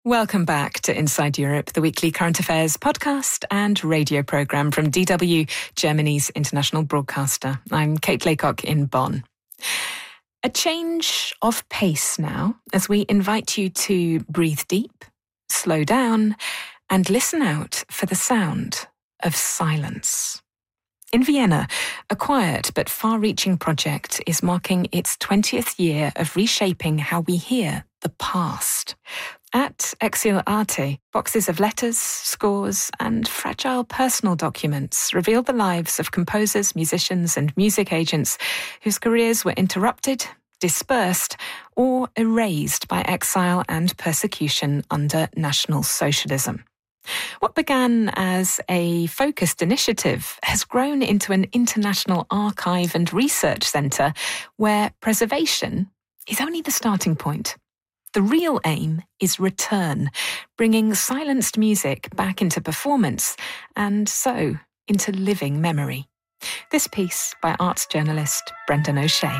Welcome back to Inside Europe, the weekly current affairs podcast and radio programme from DW, Germany's international broadcaster. I'm Kate Laycock in Bonn. A change of pace now as we invite you to breathe deep, slow down, and listen out for the sound of silence. In Vienna, a quiet but far-reaching project is marking its 20th year of reshaping how we hear the past. At Exil Arte, boxes of letters, scores, and fragile personal documents reveal the lives of composers, musicians, and music agents whose careers were interrupted, dispersed, or erased by exile and persecution under National Socialism. What began as a focused initiative has grown into an international archive and research centre where preservation is only the starting point. The real aim is return, bringing silenced music back into performance and so into living memory. This piece by arts journalist Brendan O'Shea.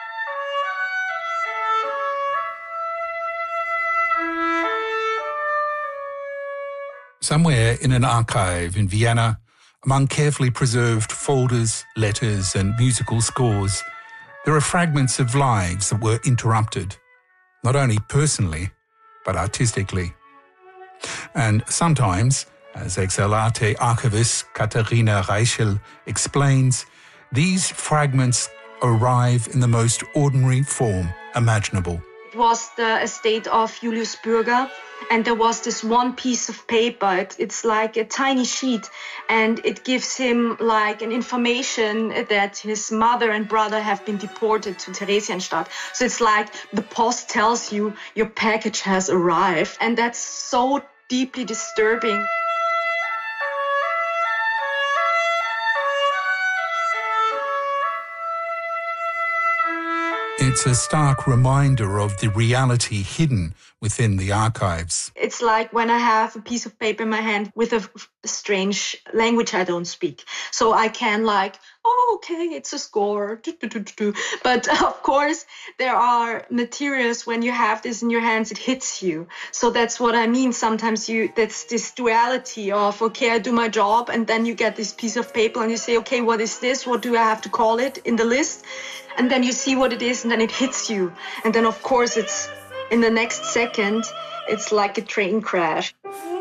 Somewhere in an archive in Vienna, among carefully preserved folders, letters, and musical scores, there are fragments of lives that were interrupted, not only personally, but artistically. And sometimes, as Exil Arte archivist Katharina Reichel explains, these fragments arrive in the most ordinary form imaginable. It was the estate of Julius Bürger, and there was this one piece of paper. It's like a tiny sheet, and it gives him like an information that his mother and brother have been deported to Theresienstadt. So it's like the post tells you your package has arrived, and that's so deeply disturbing. It's a stark reminder of the reality hidden within the archives. It's like when I have a piece of paper in my hand with a strange language I don't speak. So I can okay, it's a score. But of course, there are materials when you have this in your hands, it hits you. So that's what I mean. Sometimes that's this duality of, okay, I do my job, and then you get this piece of paper and you say, okay, what is this? What do I have to call it in the list? And then you see what it is, and then it hits you. And then, of course, it's in the next second, it's like a train crash.